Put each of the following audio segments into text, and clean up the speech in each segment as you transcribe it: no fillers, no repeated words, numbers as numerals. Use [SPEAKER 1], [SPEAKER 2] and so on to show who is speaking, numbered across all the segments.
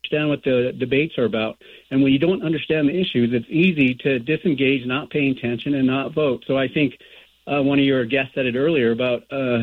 [SPEAKER 1] understand what the debates are about. And when you don't understand the issues, it's easy to disengage, not pay attention, and not vote. So I think one of your guests said it earlier about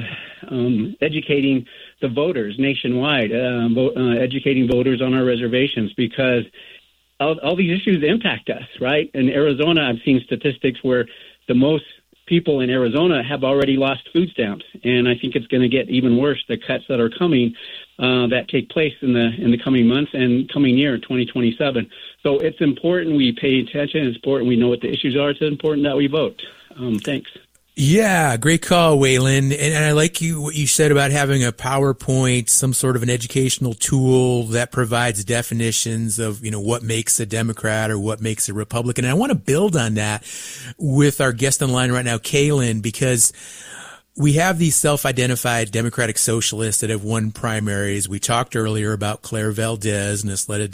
[SPEAKER 1] educating the voters nationwide, educating voters on our reservations, because all these issues impact us, right? In Arizona, I've seen statistics where the most people in Arizona have already lost food stamps, and I think it's going to get even worse, the cuts that are coming that take place in the coming months and coming year, 2027. So it's important we pay attention. It's important we know what the issues are. It's important that we vote. Thanks.
[SPEAKER 2] Yeah, great call, Waylon. And I like what you said about having a PowerPoint, some sort of an educational tool that provides definitions of, what makes a Democrat or what makes a Republican. And I want to build on that with our guest on the line right now, Kaylin, because we have these self-identified Democratic Socialists that have won primaries. We talked earlier about Claire Valdez, an Isleta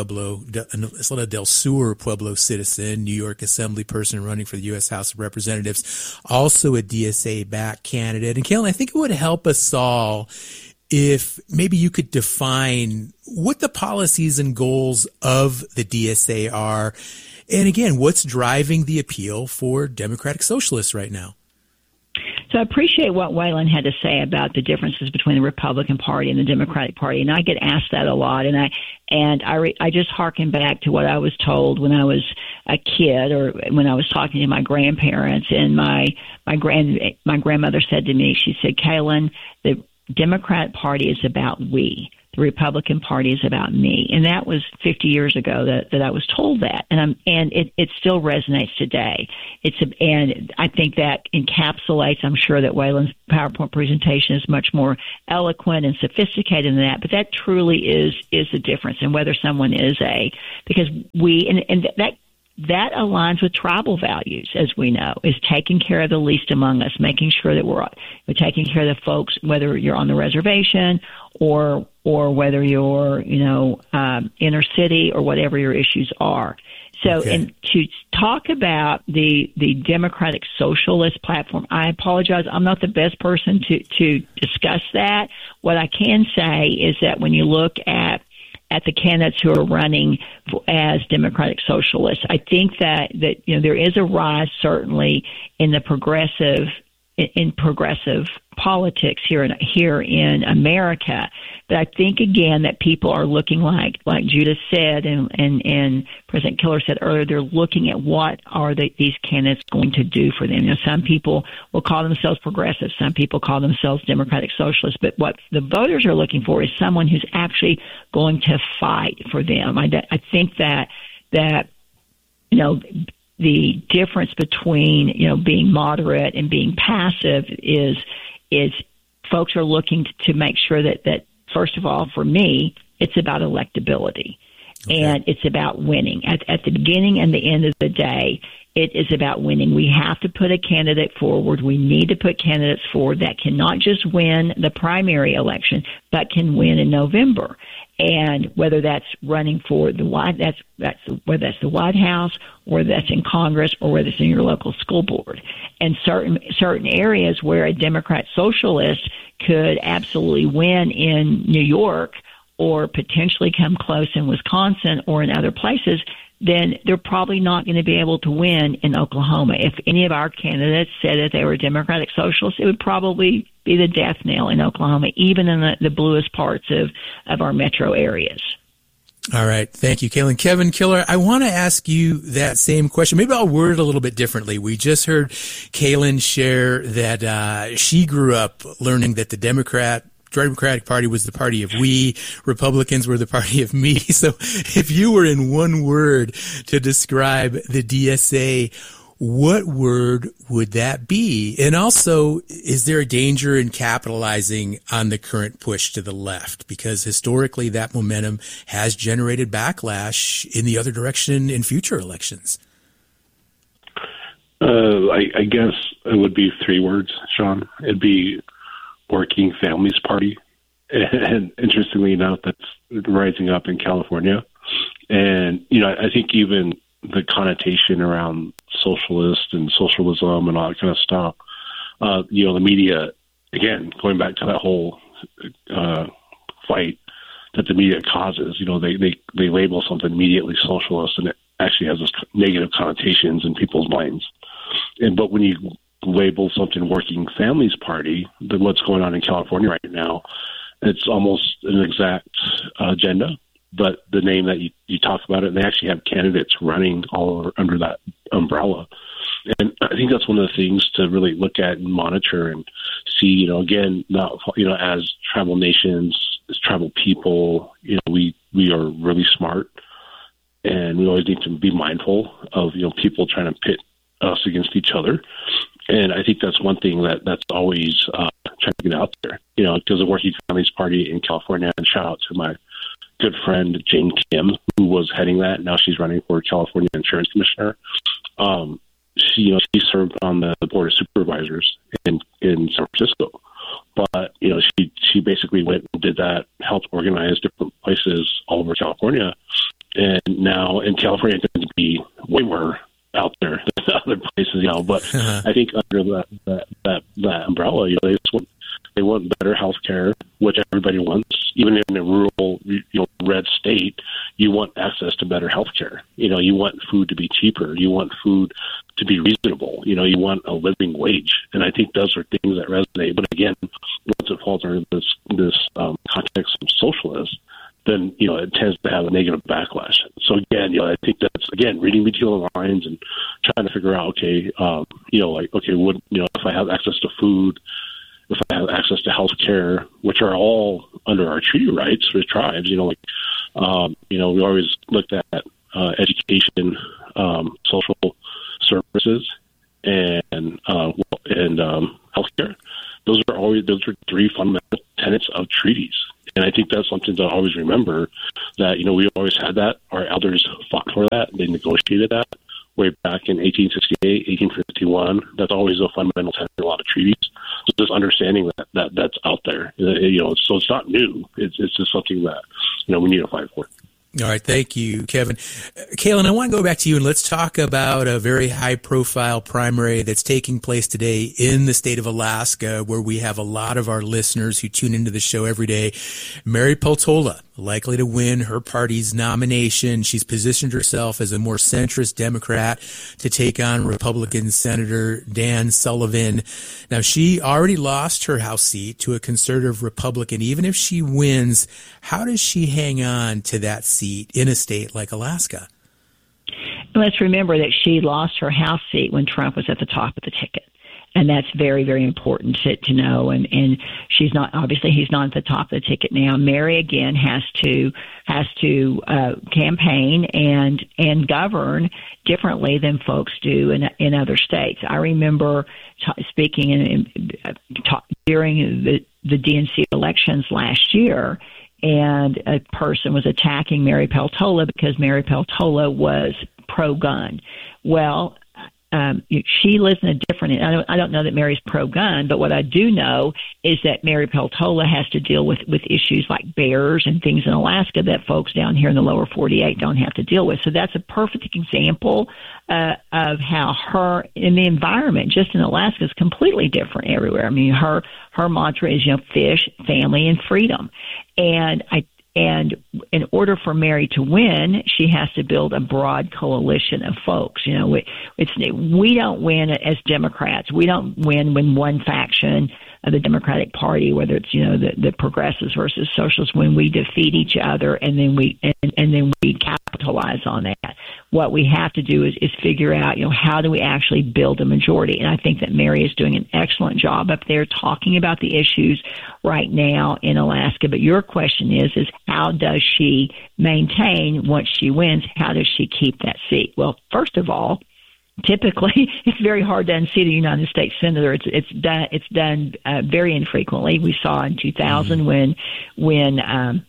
[SPEAKER 2] del Sur Pueblo citizen, New York Assembly person running for the U.S. House of Representatives, also a DSA-backed candidate. And Kaylin, I think it would help us all if maybe you could define what the policies and goals of the DSA are. And again, what's driving the appeal for Democratic Socialists right now?
[SPEAKER 3] So I appreciate what Waylon had to say about the differences between the Republican Party and the Democratic Party, and I get asked that a lot. And I just hearken back to what I was told when I was a kid, or when I was talking to my grandparents. And my grandmother said to me, she said, "Kaylin, the Democratic Party is about we. The Republican Party is about me." And that was 50 years ago that I was told that. And it still resonates today. And I think that encapsulates, I'm sure that Waylon's PowerPoint presentation is much more eloquent and sophisticated than that, but that truly is the difference in whether someone is because that aligns with tribal values, as we know, is taking care of the least among us, making sure that we're taking care of the folks, whether you're on the reservation or whether you're, inner city or whatever your issues are. So, okay. And to talk about the Democratic Socialist platform, I apologize, I'm not the best person to discuss that. What I can say is that when you look at the candidates who are running as Democratic Socialists, I think that there is a rise certainly in the progressive politics here in America. But I think again that people are looking like Judith said and President Killer said earlier, they're looking at what are these candidates going to do for them. Some people will call themselves progressive, some people call themselves Democratic Socialists, but what the voters are looking for is someone who's actually going to fight for them. I think that the difference between, being moderate and being passive is folks are looking to make sure that first of all, for me, it's about electability. Okay. And it's about winning. At the beginning and the end of the day, it is about winning. We have to put a candidate forward. We need to put candidates forward that can not just win the primary election, but can win in November. And whether that's running for the whether that's the White House, or that's in Congress, or whether it's in your local school board, and certain areas where a Democrat Socialist could absolutely win in New York, or potentially come close in Wisconsin or in other places, then they're probably not going to be able to win in Oklahoma. If any of our candidates said that they were Democratic Socialists, it would probably be the death knell in Oklahoma, even in the bluest parts of our metro areas.
[SPEAKER 2] All right. Thank you, Kaylin. Kevin Killer, I want to ask you that same question. Maybe I'll word it a little bit differently. We just heard Kaylin share that she grew up learning that the Democratic Party was the party of we, Republicans were the party of me. So if you were in one word to describe the DSA, what word would that be? And also, is there a danger in capitalizing on the current push to the left? Because historically, that momentum has generated backlash in the other direction in future elections.
[SPEAKER 4] I guess it would be three words, Sean. It'd be Working Families Party. And interestingly enough, that's rising up in California. And, I think even the connotation around socialist and socialism and all that kind of stuff, the media, again, going back to that whole fight that the media causes. They label something immediately socialist, and it actually has this negative connotations in people's minds. But when you label something Working Families Party, then what's going on in California right now, it's almost an exact agenda. But the name that you talk about it, and they actually have candidates running all over under that umbrella. And I think that's one of the things to really look at and monitor and see, again, not, as tribal nations, as tribal people, we are really smart, and we always need to be mindful of, people trying to pit us against each other. And I think that's one thing that's always trying to get out there, because the Working Families Party in California, and shout out to my good friend Jane Kim, who was heading that. Now she's running for California Insurance Commissioner. She served on the Board of Supervisors in San Francisco, but she basically went and did that, helped organize different places all over California, and now in California it's going to be way more out there than other places, But I think under that umbrella, they want better health care, which everybody wants. Even in a rural, red state, you want access to better health care. You want food to be cheaper. You want food to be reasonable. You want a living wage. And I think those are things that resonate. But again, once it falls under this context of socialist, then, it tends to have a negative backlash. So again, I think that's, again, reading between the lines and trying to figure out, if I have access to food, if I have access to health care, which are all under our treaty rights for tribes, we always looked at education, social services, and healthcare. Those are three fundamental tenets of treaties. And I think that's something to always remember, that, we always had that. Our elders fought for that. They negotiated that way back in 1868, 1851. That's always a fundamental tenet in a lot of treaties. So just understanding that's out there, so it's not new. It's just something that, we need to fight for.
[SPEAKER 2] All right. Thank you, Kevin. Kaylin, I want to go back to you and let's talk about a very high profile primary that's taking place today in the state of Alaska, where we have a lot of our listeners who tune into the show every day. Mary Peltola, likely to win her party's nomination. She's positioned herself as a more centrist Democrat to take on Republican Senator Dan Sullivan. Now, she already lost her House seat to a conservative Republican. Even if she wins, how does she hang on to that seat in a state like Alaska?
[SPEAKER 3] Let's remember that she lost her House seat when Trump was at the top of the ticket. And that's very, very important to know. And she's not, obviously he's not at the top of the ticket now. Mary again has to campaign and govern differently than folks do in other states. I remember speaking during the DNC elections last year, and a person was attacking Mary Peltola because Mary Peltola was pro-gun. Well, she lives in a different. I don't know that Mary's pro-gun, but what I do know is that Mary Peltola has to deal with issues like bears and things in Alaska that folks down here in the lower 48 don't have to deal with. So that's a perfect example of how her in the environment just in Alaska is completely different everywhere. I mean, her mantra is fish, family, and freedom, And in order for Mary to win, she has to build a broad coalition of folks. We don't win as Democrats. We don't win when one faction of the Democratic Party, whether it's the progressives versus socialists, when we defeat each other and then we capitalize on that. What we have to do is figure out how do we actually build a majority. And I think that Mary is doing an excellent job up there talking about the issues right now in Alaska. But your question is how does she maintain once she wins? How does she keep that seat? Well, first of all, typically, it's very hard to unseat a United States senator. It's done very infrequently. We saw in 2000 when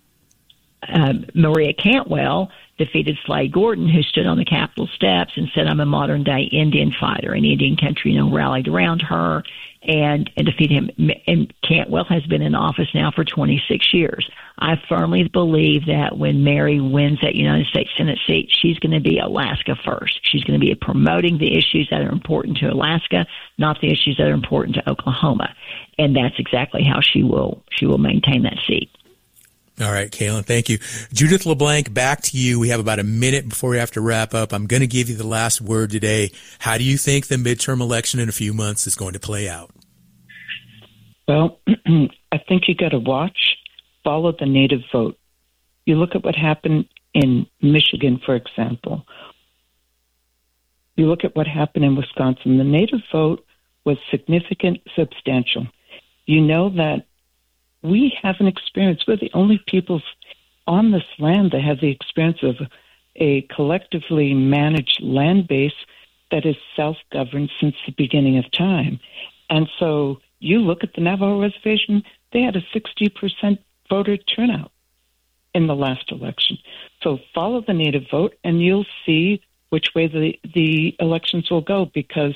[SPEAKER 3] Maria Cantwell defeated Slade Gordon, who stood on the Capitol steps and said, "I'm a modern-day Indian fighter." And Indian country, rallied around her and defeated him. And Cantwell has been in office now for 26 years. I firmly believe that when Mary wins that United States Senate seat, she's going to be Alaska first. She's going to be promoting the issues that are important to Alaska, not the issues that are important to Oklahoma. And that's exactly how she will maintain that seat.
[SPEAKER 2] All right, Kaylin, thank you. Judith LeBlanc, back to you. We have about a minute before we have to wrap up. I'm going to give you the last word today. How do you think the midterm election in a few months is going to play out?
[SPEAKER 5] Well, I think you got to follow the native vote. You look at what happened in Michigan, for example. You look at what happened in Wisconsin. The native vote was significant, substantial. You know that we have an experience. We're the only people on this land that have the experience of a collectively managed land base that is self-governed since the beginning of time. And so you look at the Navajo Reservation, they had a 60% voter turnout in the last election. So follow the native vote, and you'll see which way the elections will go, because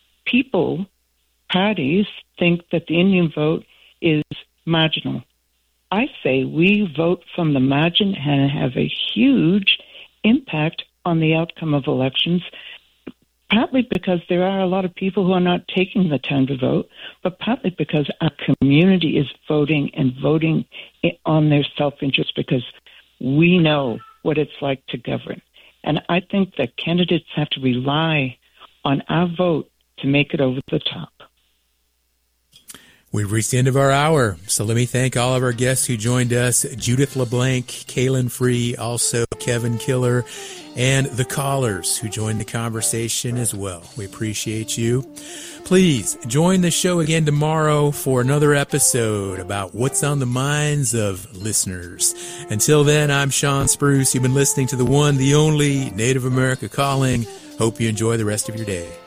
[SPEAKER 5] parties think that the Indian vote is marginal. I say we vote from the margin and have a huge impact on the outcome of elections, partly because there are a lot of people who are not taking the time to vote, but partly because our community is voting and voting on their self-interest because we know what it's like to govern. And I think that candidates have to rely on our vote to make it over the top.
[SPEAKER 2] We've reached the end of our hour, so let me thank all of our guests who joined us, Judith LeBlanc, Kaylin Free, also Kevin Killer, and the callers who joined the conversation as well. We appreciate you. Please join the show again tomorrow for another episode about what's on the minds of listeners. Until then, I'm Sean Spruce. You've been listening to the one, the only Native America Calling. Hope you enjoy the rest of your day.